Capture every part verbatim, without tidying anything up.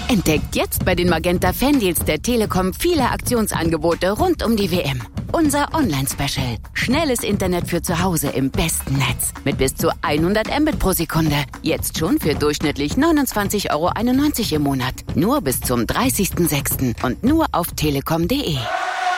Entdeckt jetzt bei den Magenta Fandeals der Telekom viele Aktionsangebote rund um die W M. Unser Online-Special. Schnelles Internet für zu Hause im besten Netz. Mit bis zu hundert Mbit pro Sekunde. Jetzt schon für durchschnittlich neunundzwanzig Euro einundneunzig im Monat. Nur bis zum dreißigsten sechsten und nur auf telekom punkt de.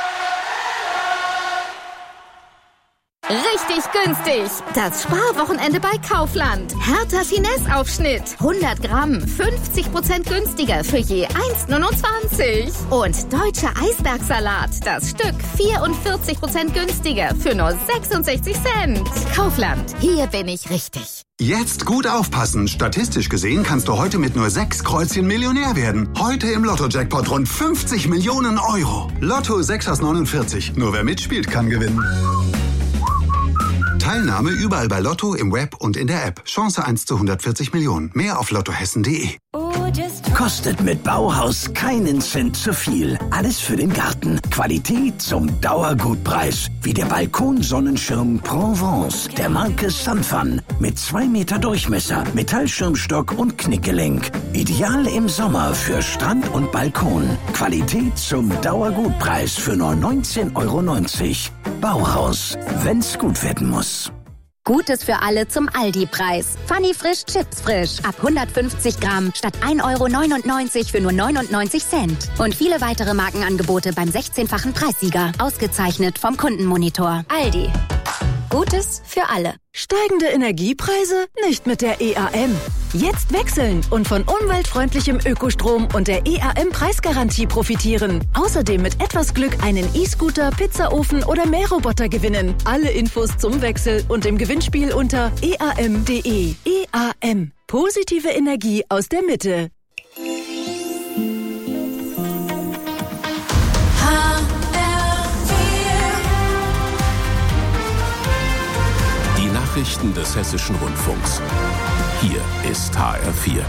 Richtig günstig. Das Sparwochenende bei Kaufland. Hertha Finesse-Aufschnitt. hundert Gramm. fünfzig Prozent günstiger für je eins Komma neunundzwanzig. Und deutscher Eisbergsalat. Das Stück vierundvierzig Prozent günstiger für nur sechsundsechzig Cent. Kaufland. Hier bin ich richtig. Jetzt gut aufpassen. Statistisch gesehen kannst du heute mit nur sechs Kreuzchen Millionär werden. Heute im Lotto-Jackpot rund fünfzig Millionen Euro. Lotto sechs aus neunundvierzig. Nur wer mitspielt, kann gewinnen. Teilnahme überall bei Lotto, im Web und in der App. Chance eins zu hundertvierzig Millionen. Mehr auf lottohessen punkt de. Kostet mit Bauhaus keinen Cent zu viel. Alles für den Garten. Qualität zum Dauergutpreis. Wie der Balkonsonnenschirm Provence der Marke Sunfun. Mit zwei Meter Durchmesser, Metallschirmstock und Knickgelenk. Ideal im Sommer für Strand und Balkon. Qualität zum Dauergutpreis für nur neunzehn Euro neunzig. Bauhaus, wenn's gut werden muss. Gutes für alle zum Aldi-Preis. Funny Frisch Chips Frisch. Ab hundertfünfzig Gramm statt ein Euro neunundneunzig für nur neunundneunzig Cent. Und viele weitere Markenangebote beim sechzehnfachen Preissieger. Ausgezeichnet vom Kundenmonitor. Aldi. Gutes für alle. Steigende Energiepreise? Nicht mit der E A M. Jetzt wechseln und von umweltfreundlichem Ökostrom und der E A M-Preisgarantie profitieren. Außerdem mit etwas Glück einen E-Scooter, Pizzaofen oder Mähroboter gewinnen. Alle Infos zum Wechsel und im Gewinnspiel unter e a m punkt de. E A M. Positive Energie aus der Mitte. Nachrichten des Hessischen Rundfunks. Hier ist H R vier.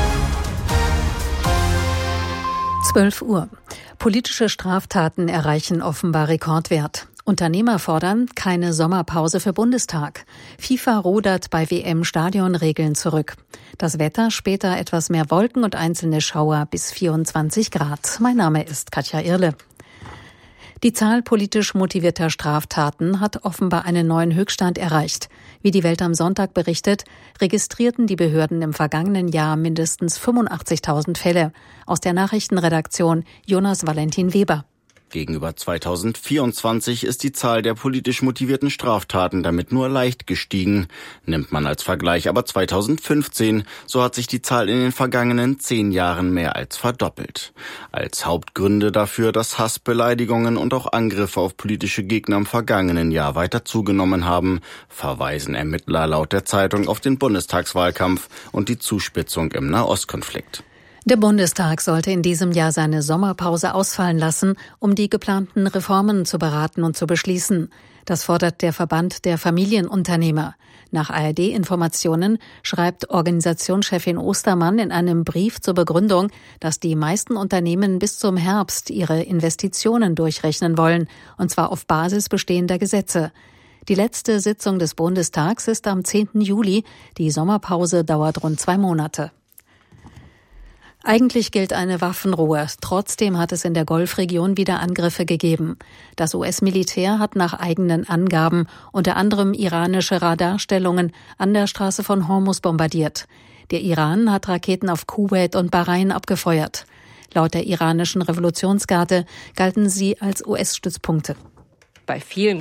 zwölf Uhr. Politische Straftaten erreichen offenbar Rekordwert. Unternehmer fordern keine Sommerpause für Bundestag. FIFA rudert bei W M-Stadionregeln zurück. Das Wetter, später etwas mehr Wolken und einzelne Schauer bis vierundzwanzig Grad. Mein Name ist Katja Irle. Die Zahl politisch motivierter Straftaten hat offenbar einen neuen Höchststand erreicht. Wie die Welt am Sonntag berichtet, registrierten die Behörden im vergangenen Jahr mindestens fünfundachtzigtausend Fälle. Aus der Nachrichtenredaktion Jonas Valentin Weber. Gegenüber zweitausendvierundzwanzig ist die Zahl der politisch motivierten Straftaten damit nur leicht gestiegen. Nimmt man als Vergleich aber zweitausendfünfzehn, so hat sich die Zahl in den vergangenen zehn Jahren mehr als verdoppelt. Als Hauptgründe dafür, dass Hass, Beleidigungen und auch Angriffe auf politische Gegner im vergangenen Jahr weiter zugenommen haben, verweisen Ermittler laut der Zeitung auf den Bundestagswahlkampf und die Zuspitzung im Nahostkonflikt. Der Bundestag sollte in diesem Jahr seine Sommerpause ausfallen lassen, um die geplanten Reformen zu beraten und zu beschließen. Das fordert der Verband der Familienunternehmer. Nach A R D-Informationen schreibt Organisationschefin Ostermann in einem Brief zur Begründung, dass die meisten Unternehmen bis zum Herbst ihre Investitionen durchrechnen wollen, und zwar auf Basis bestehender Gesetze. Die letzte Sitzung des Bundestags ist am zehnten Juli. Die Sommerpause dauert rund zwei Monate. Eigentlich gilt eine Waffenruhe. Trotzdem hat es in der Golfregion wieder Angriffe gegeben. Das U S-Militär hat nach eigenen Angaben unter anderem iranische Radarstellungen an der Straße von Hormuz bombardiert. Der Iran hat Raketen auf Kuwait und Bahrain abgefeuert. Laut der iranischen Revolutionsgarde galten sie als U S-Stützpunkte. Bei vielen.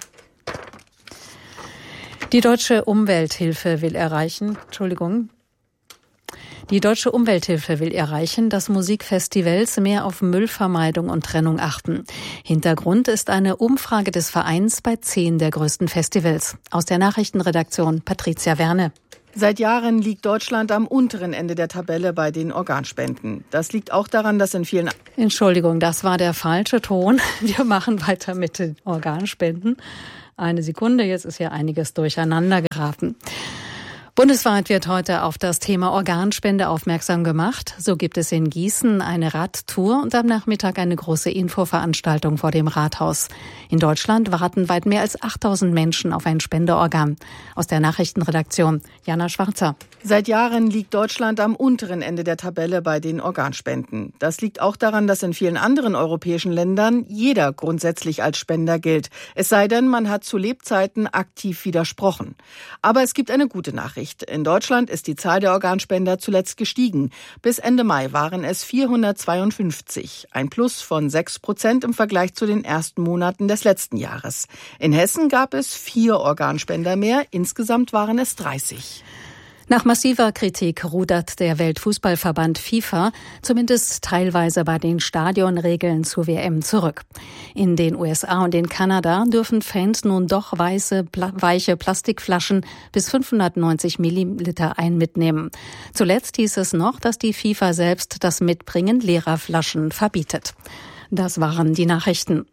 Die Deutsche Umwelthilfe will erreichen, Entschuldigung, Die Deutsche Umwelthilfe will erreichen, dass Musikfestivals mehr auf Müllvermeidung und Trennung achten. Hintergrund ist eine Umfrage des Vereins bei zehn der größten Festivals. Aus der Nachrichtenredaktion Patricia Werne. Seit Jahren liegt Deutschland am unteren Ende der Tabelle bei den Organspenden. Das liegt auch daran, dass in vielen... Entschuldigung, das war der falsche Ton. Wir machen weiter mit den Organspenden. Eine Sekunde, jetzt ist ja einiges durcheinander geraten. Bundesweit wird heute auf das Thema Organspende aufmerksam gemacht. So gibt es in Gießen eine Radtour und am Nachmittag eine große Infoveranstaltung vor dem Rathaus. In Deutschland warten weit mehr als achttausend Menschen auf ein Spendeorgan. Aus der Nachrichtenredaktion Jana Schwarzer. Seit Jahren liegt Deutschland am unteren Ende der Tabelle bei den Organspenden. Das liegt auch daran, dass in vielen anderen europäischen Ländern jeder grundsätzlich als Spender gilt. Es sei denn, man hat zu Lebzeiten aktiv widersprochen. Aber es gibt eine gute Nachricht. In Deutschland ist die Zahl der Organspender zuletzt gestiegen. Bis Ende Mai waren es vierhundertzweiundfünfzig, ein Plus von sechs Prozent im Vergleich zu den ersten Monaten des letzten Jahres. In Hessen gab es vier Organspender mehr, insgesamt waren es dreißig. Nach massiver Kritik rudert der Weltfußballverband FIFA zumindest teilweise bei den Stadionregeln zur W M zurück. In den U S A und in Kanada dürfen Fans nun doch weiße, pla- weiche Plastikflaschen bis fünfhundertneunzig Milliliter ein mitnehmen. Zuletzt hieß es noch, dass die FIFA selbst das Mitbringen leerer Flaschen verbietet. Das waren die Nachrichten.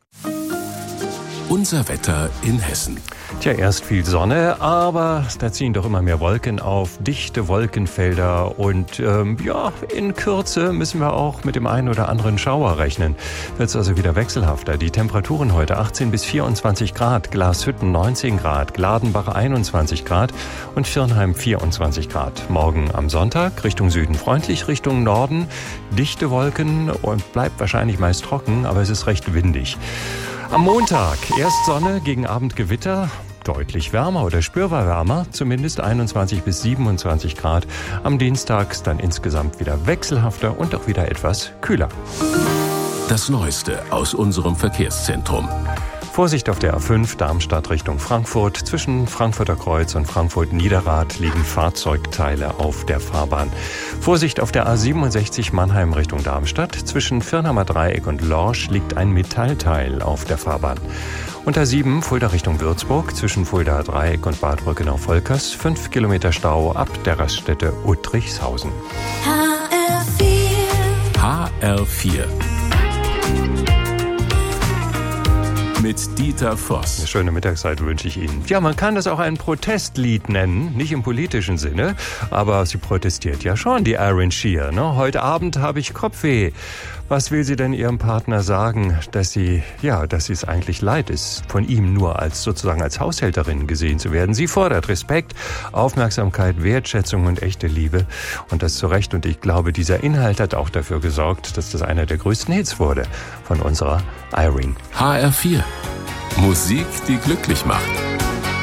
Unser Wetter in Hessen. Tja, erst viel Sonne, aber da ziehen doch immer mehr Wolken auf, dichte Wolkenfelder und ähm, ja, in Kürze müssen wir auch mit dem einen oder anderen Schauer rechnen. Wird es also wieder wechselhafter. Die Temperaturen heute achtzehn bis vierundzwanzig Grad, Glashütten neunzehn Grad, Gladenbach einundzwanzig Grad und Virnheim vierundzwanzig Grad. Morgen am Sonntag Richtung Süden freundlich, Richtung Norden dichte Wolken und bleibt wahrscheinlich meist trocken, aber es ist recht windig. Am Montag erst Sonne, gegen Abend Gewitter, deutlich wärmer oder spürbar wärmer, zumindest einundzwanzig bis siebenundzwanzig Grad. Am Dienstag dann insgesamt wieder wechselhafter und auch wieder etwas kühler. Das Neueste aus unserem Verkehrszentrum. Vorsicht auf der A fünf Darmstadt Richtung Frankfurt. Zwischen Frankfurter Kreuz und Frankfurt-Niederrad liegen Fahrzeugteile auf der Fahrbahn. Vorsicht auf der A siebenundsechzig Mannheim Richtung Darmstadt. Zwischen Firnheimer Dreieck und Lorsch liegt ein Metallteil auf der Fahrbahn. Und A sieben Fulda Richtung Würzburg. Zwischen Fulda Dreieck und Bad Brückenau-Volkers. Fünf Kilometer Stau ab der Raststätte Uttrichshausen. H R vier. H R vier. Mit Dieter Voss. Eine schöne Mittagszeit wünsche ich Ihnen. Ja, man kann das auch ein Protestlied nennen, nicht im politischen Sinne, aber sie protestiert ja schon, die Aaron Shear. Ne? Heute Abend habe ich Kopfweh. Was will sie denn ihrem Partner sagen, dass sie, ja, dass sie es eigentlich leid ist, von ihm nur als sozusagen als Haushälterin gesehen zu werden? Sie fordert Respekt, Aufmerksamkeit, Wertschätzung und echte Liebe. Und das zu Recht. Und ich glaube, dieser Inhalt hat auch dafür gesorgt, dass das einer der größten Hits wurde von unserer Irene. H R vier. Musik, die glücklich macht.